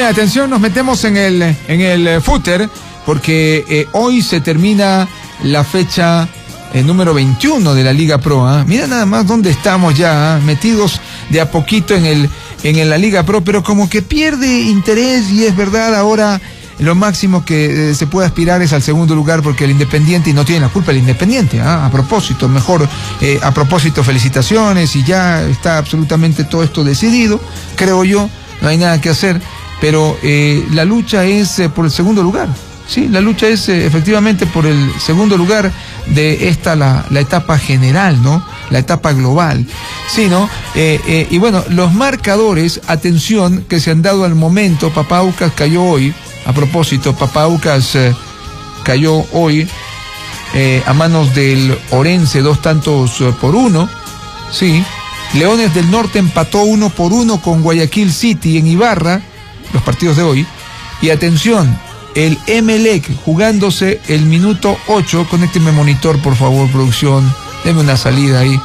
atención, nos metemos en el footer, porque hoy se termina la fecha número 21 de la Liga Pro. Mira nada más dónde estamos ya, metidos de a poquito en la Liga Pro, pero como que pierde interés, y es verdad, ahora lo máximo que se puede aspirar es al segundo lugar, porque el Independiente, y no tiene la culpa el Independiente, a propósito, felicitaciones, y ya está absolutamente todo esto decidido, creo yo, no hay nada que hacer, pero la lucha es por el segundo lugar. Sí, la lucha es efectivamente por el segundo lugar de la etapa general, ¿no? La etapa global. Sí, ¿no? Y bueno, los marcadores, atención, que se han dado al momento. Papá Aucas cayó hoy. A propósito, Papá Aucas cayó hoy a manos del Orense, 2-1. Sí. Leones del Norte empató 1-1 con Guayaquil City en Ibarra, los partidos de hoy. Y atención, el Emelec jugándose el minuto 8. Conécteme monitor, por favor, producción. Deme una salida ahí.